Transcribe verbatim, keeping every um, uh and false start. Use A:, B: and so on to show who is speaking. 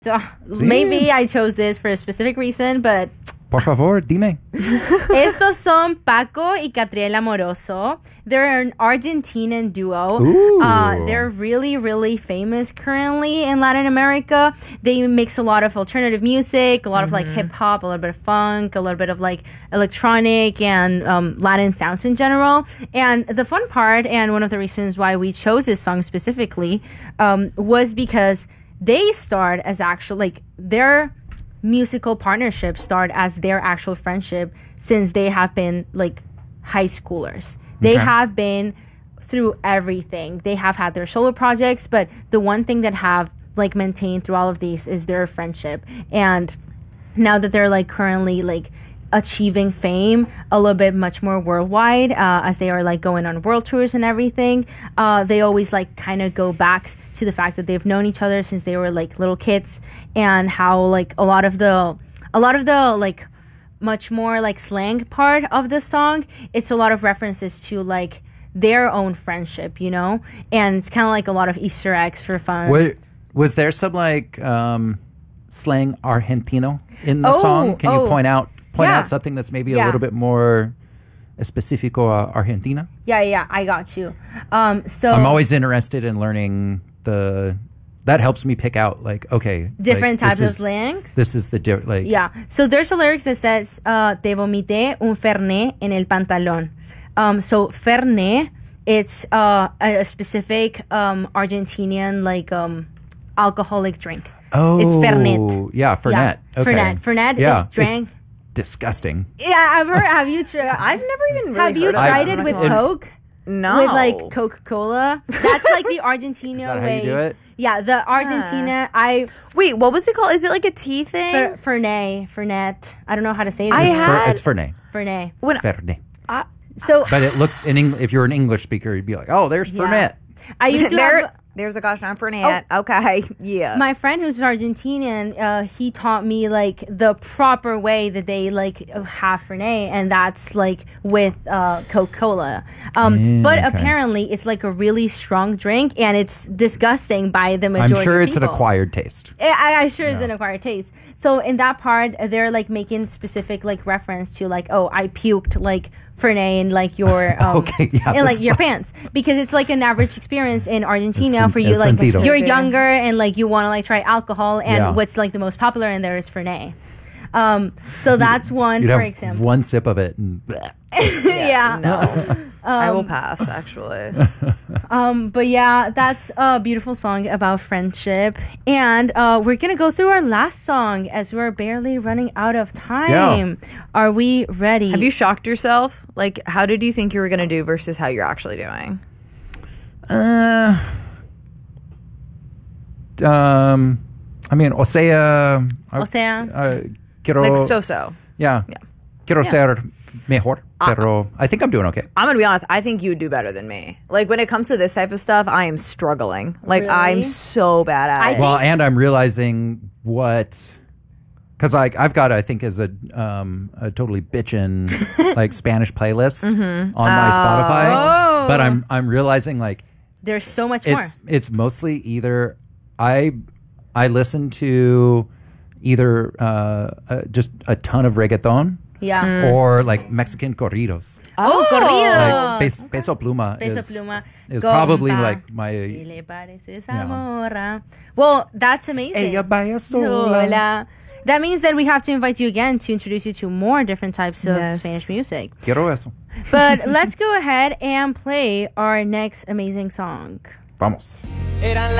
A: So sí. Maybe I chose this for a specific reason, but...
B: Por favor, dime.
A: Estos son Paco y Catriel Amoroso. They're an Argentinian duo. Uh, they're really, really famous currently in Latin America. They mix a lot of alternative music, a lot mm-hmm. of like hip hop, a little bit of funk, a little bit of like electronic and um, Latin sounds in general. And the fun part, and one of the reasons why we chose this song specifically, um, was because they start as actual, like their musical partnership start as their actual friendship since they have been like high schoolers. They okay. have been through everything. They have had their solo projects, but the one thing that have like maintained through all of these is their friendship. And now that they're like currently like achieving fame a little bit much more worldwide, uh, as they are like going on world tours and everything, uh, they always like kind of go back to the fact that they've known each other since they were like little kids, and how like a lot of the a lot of the like much more like slang part of the song, it's a lot of references to like their own friendship, you know, and it's kind of like a lot of Easter eggs for fun.
B: What, was there some like um, slang Argentino in the
A: oh,
B: song? Can
A: oh,
B: you point out point
A: yeah.
B: out something that's maybe
A: yeah.
B: a little bit more específico uh, Argentina?
A: Yeah, yeah, I got you. Um, so
B: I'm always interested in learning the. That helps me pick out like okay
A: different
B: like,
A: types of
B: is,
A: slangs.
B: This is the di- like
A: yeah. So there's a lyrics that says uh, "Te vomité un fernet en el pantalón." Um, so fernet, it's uh, a, a specific um, Argentinian like um, alcoholic drink.
B: Oh,
A: it's fernet.
B: Yeah, fernet.
A: Yeah.
B: Okay.
A: Fernet. Fernet
B: yeah,
A: is drank.
B: It's disgusting.
A: Yeah, I've heard. Have you tried?
C: I've never even. Really
A: have you
C: heard
A: tried
C: of
A: it with
C: it.
A: Coke?
C: No.
A: With like Coca-Cola. That's like the Argentina
B: is that how
A: way.
B: You do it?
A: Yeah, the Argentina. Huh. I
C: wait. What was it called? Is it like a tea thing?
A: Fer, Fernet. Fernet. I don't know how to say it.
C: I
B: it's,
C: had,
B: fer, it's Fernet.
A: Fernet.
C: When,
B: Fernet.
C: I,
A: so,
B: but it looks in Eng- if you're an English speaker, you'd be like, oh, there's
A: yeah.
B: Fernet.
A: I used to
C: there,
A: have,
C: There's a gosh darn Fernet. Oh, okay, yeah.
A: My friend who's Argentinian, uh, he taught me like the proper way that they like have Fernet, and that's like with uh, Coca-Cola. Um, yeah, but okay. apparently, it's like a really strong drink, and it's disgusting by the majority.
B: I'm sure
A: of
B: it's
A: people.
B: an acquired taste.
A: I, I'm sure yeah. it's an acquired taste. So in that part, they're like making specific like reference to like, oh, I puked like Fernet in like your um,
B: okay, yeah,
A: in like your pants, because it's like an average experience in Argentina
B: sen-
A: for you, like
B: sentido.
A: you're younger and like you want to like try alcohol, and
B: yeah.
A: what's like the most popular in there is Fernet. Um, so that's one,
B: You'd
A: for
B: have
A: example.
B: One sip of it, and
A: yeah,
C: no,
A: um,
C: I will pass. Actually,
A: um, but yeah, that's a beautiful song about friendship, and uh, we're gonna go through our last song as we're barely running out of time. Yeah. Are we ready?
C: Have you shocked yourself? Like, how did you think you were gonna do versus how you're actually doing?
B: Uh, um, I mean, o sea,
A: o sea,
B: uh, quiero,
C: like so-so.
B: Yeah,
C: yeah.
B: Quiero
C: yeah.
B: ser mejor, pero uh, I think I'm doing okay.
C: I'm gonna be honest. I think you would do better than me. Like when it comes to this type of stuff, I am struggling. Like
A: really?
C: I'm so bad at
A: I
C: it.
B: Well, and I'm realizing what. Because like I've got, I think, as a um, a totally bitchin' like Spanish playlist mm-hmm. on my
C: oh.
B: Spotify,
A: oh.
B: but I'm I'm realizing like
A: there's so much
B: it's
A: more.
B: It's mostly either I I listen to either uh, uh, just a ton of reggaeton,
A: yeah,
C: mm.
B: or like Mexican corridos.
A: Oh, corrido.
B: Like Peso, Peso Pluma
A: Peso
B: is,
A: Pluma
B: is
A: Compa.
B: probably like my.
A: Yeah. Well, that's amazing.
B: Ella vaya sola.
A: Sola. That means that we have to invite you again to introduce you to more different types of
C: yes.
A: Spanish music.
B: Quiero eso.
A: But let's go ahead and play our next amazing song.
B: Vamos.
D: Eran